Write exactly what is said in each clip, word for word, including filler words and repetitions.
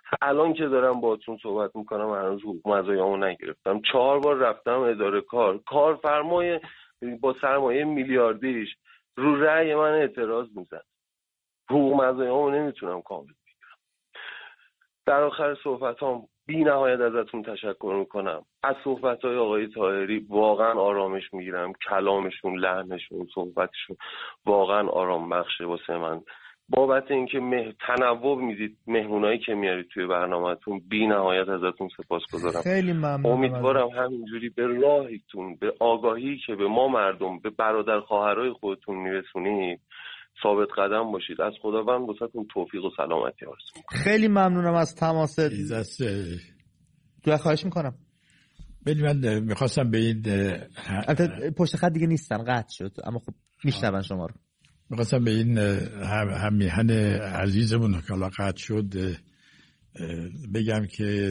الان که دارم باهاتون صحبت میکنم هنوز حقوق مزایامو نگرفتم. چهار بار رفتم اداره کار، کارفرمای با سرمایه میلیاردیش رو رأی من اعتراض میزد. حقوق مزایامو نمیتونم کامل بگیرم. در آخر صحبتام بی نهایت ازتون تشکر میکنم. از صحبتهای آقای طاهری واقعا آرامش میگیرم. کلامشون، لحنشون، صحبتشون واقعا آرام بخشه واسه من. بابت اینکه مه... تنوع میدید مهمونایی که میارید توی برنامه‌تون بی نهایت ازتون سپاسگزارم. خیلی ممنونم. امیدوارم همینجوری به راهتون، به آگاهی که به ما مردم، به برادر خواهرای خودتون میرسونید ثابت قدم باشید. از خداوند واسهتون توفیق و سلامتی آرزو می‌کنم. خیلی ممنونم از تماست. تو خواهش میکنم. ببین من میخواستم به این البته پشت خط دیگه نیستن، قطع شد، اما خب میشنون شما رو. میخواستم به این هم, هم میهن عزیزمون که حالا قطع شد بگم که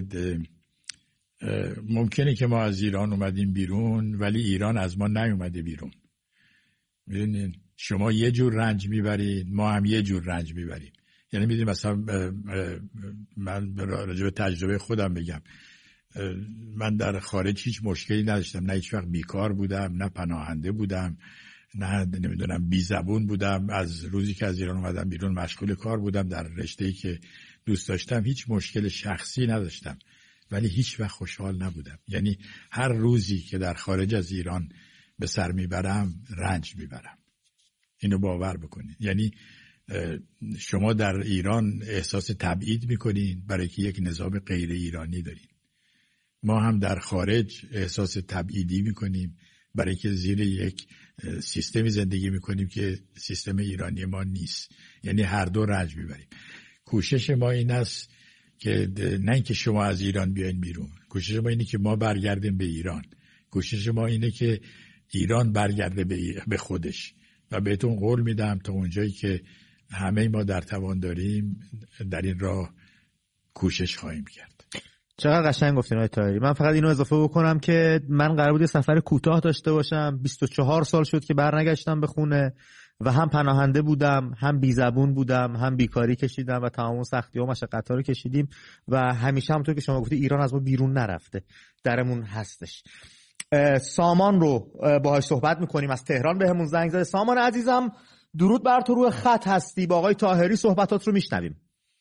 ممکنه که ما از ایران اومدیم بیرون ولی ایران از ما نیومده بیرون. میدونین شما یه جور رنج میبرید، ما هم یه جور رنج میبریم. یعنی میدونید مثلا من راجع به تجربه خودم بگم، من در خارج هیچ مشکلی نداشتم، نه هیچ وقت بیکار بودم، نه پناهنده بودم، نه نمیدونم بی زبون بودم. از روزی که از ایران اومدم بیرون مشغول کار بودم در رشته‌ای که دوست داشتم، هیچ مشکل شخصی نداشتم ولی هیچ وقت خوشحال نبودم. یعنی هر روزی که در خارج از ایران به سر میبرم رنج میبرم. اینو باور بکنید. یعنی شما در ایران احساس تبعید میکنین برای که یک نظام غیر ایرانی دارین. ما هم در خارج احساس تبعیدی میکنیم برای که زیر یک سیستمی زندگی میکنیم که سیستم ایرانی ما نیست. یعنی هر دو رنج میبریم. کوشش ما این است که نه اینکه شما از ایران بیاین بیرون، کوشش ما اینه که ما برگردیم به ایران. کوشش ما اینه که ایران برگرده به خودش و بهتون قول میدم تا اونجایی که همه ما در توان داریم در این راه کوشش خواهیم کرد. چقدر قشنگ گفتین آقای طاهری. من فقط اینو اضافه بکنم که من قرار بود سفر کوتاه داشته باشم. بیست و چهار سال شد که برنگشتم به خونه و هم پناهنده بودم، هم بیزبون بودم، هم بیکاری کشیدم و تمام سختی و مشقت‌ها رو کشیدیم و همیشه همونطور که شما گفتید ایران از ما بیرون نرفته، درمون هستش. سامان رو باهاش صحبت میکنیم، از تهران بهمون زنگ زده. سامان عزیزم درود بر تو، روی خط هستی، با آقای طاهری صحبتات رو میشنویم.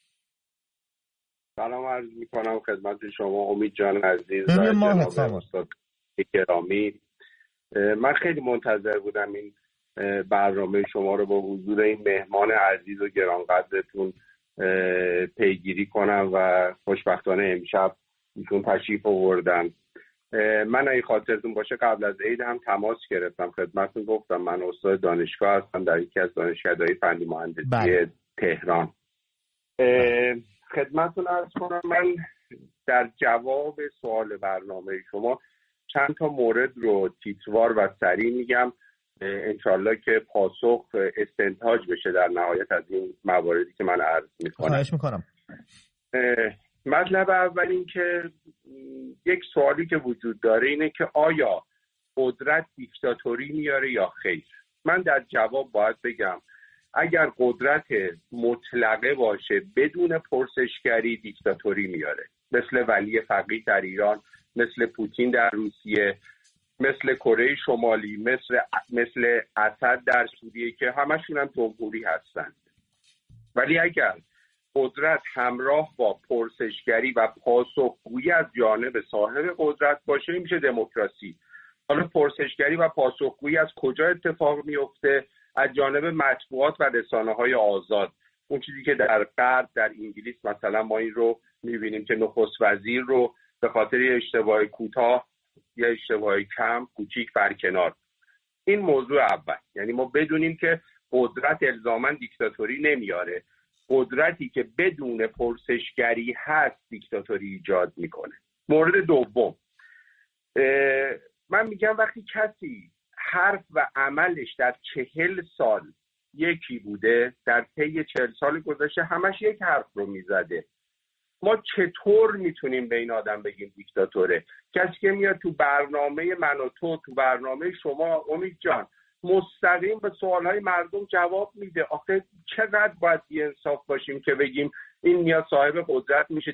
سلام عرض میکنم خدمت شما امید جان عزیز و جناب استاد گرامی. من خیلی منتظر بودم این برنامه شما رو با حضور این مهمان عزیز و گرانقدرتون پیگیری کنم و خوشبختانه امشب ایشون تشریف آوردن. من اگه خاطرتون باشه قبل از عید هم تماس گرفتم خدمتتون، گفتم من استاد دانشگاه هستم در یکی از دانشکده‌های فنی مهندسی بله. تهران. خدمتتون عرض کنم من در جواب سوال برنامه شما چند تا مورد رو تیتروار و سریع میگم، انشالله که پاسخ استنتاج بشه در نهایت از این مواردی که من عرض میکنم. خواهش میکنم. مطلب اول این که یک سوالی که وجود داره اینه که آیا قدرت دیکتاتوری میاره یا خیر؟ من در جواب باید بگم اگر قدرت مطلقه باشه بدون پرسشگری دیکتاتوری میاره، مثل ولی فقیه در ایران، مثل پوتین در روسیه، مثل کره شمالی، مثل مثل اسد در سوریه که همشون هم جمهوری هستند. ولی اگر قدرت همراه با پرسشگری و پاسخگویی از جانب صاحب قدرت باشه این میشه دموکراسی. حالا پرسشگری و پاسخگویی از کجا اتفاق میفته؟ از جانب مطبوعات و رسانه‌های آزاد. اون چیزی که در غرب در انگلیس مثلا ما این رو می‌بینیم که نخست وزیر رو به خاطر یه اشتباه کوتاه یا اشتباه کم کوچیک برکنار. این موضوع اول، یعنی ما بدونیم که قدرت الزاماً دیکتاتوری نمیاره. قدرتی که بدون پرسشگری هست دیکتاتوری ایجاد میکنه. مورد دوم، من میگم وقتی کسی حرف و عملش در چهل سال یکی بوده، در طی چهل سال گذشته همش یک حرف رو میزده، ما چطور میتونیم به این آدم بگیم دیکتاتوره؟ کسی که میاد تو برنامه من و تو، تو برنامه شما امید جان مستقیم به سوالهای مردم جواب میده. آخه چقدر باید بی‌انصاف باشیم که بگیم این میاد صاحب قدرت میشه